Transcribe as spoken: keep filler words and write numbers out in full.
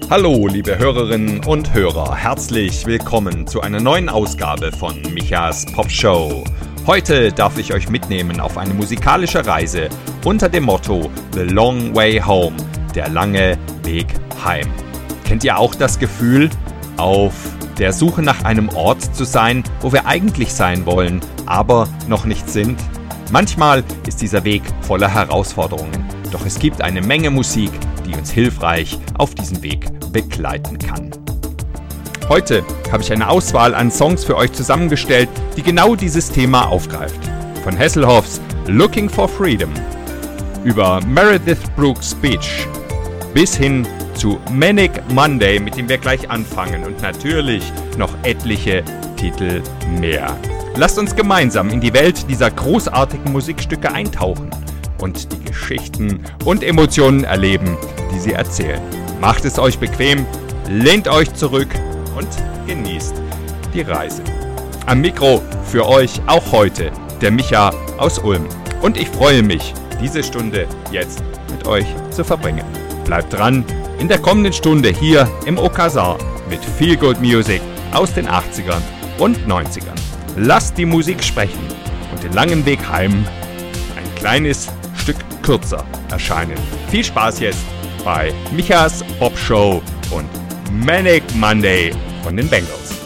Hallo, liebe Hörerinnen und Hörer, herzlich willkommen zu einer neuen Ausgabe von Michas Popshow. Heute darf ich euch mitnehmen auf eine musikalische Reise unter dem Motto The Long Way Home, der lange Weg heim. Kennt ihr auch das Gefühl, auf der Suche nach einem Ort zu sein, wo wir eigentlich sein wollen, aber noch nicht sind? Manchmal ist dieser Weg voller Herausforderungen, doch es gibt eine Menge Musik, die uns hilfreich auf diesem Weg begleiten kann. Heute habe ich eine Auswahl an Songs für euch zusammengestellt, die genau dieses Thema aufgreift. Von Hasselhoffs Looking for Freedom über Meredith Brooks Beach bis hin zu Manic Monday, mit dem wir gleich anfangen, und natürlich noch etliche Titel mehr. Lasst uns gemeinsam in die Welt dieser großartigen Musikstücke eintauchen und die Geschichten und Emotionen erleben, die sie erzählen. Macht es euch bequem, lehnt euch zurück und genießt die Reise. Am Mikro für euch auch heute der Micha aus Ulm. Und ich freue mich, diese Stunde jetzt mit euch zu verbringen. Bleibt dran in der kommenden Stunde hier im Okazar mit Feel Good Music aus den achtzigern und neunzigern. Lasst die Musik sprechen und den langen Weg heim ein kleines Stück kürzer erscheinen. Viel Spaß jetzt bei Michas Popshow und Manic Monday von den Bengals.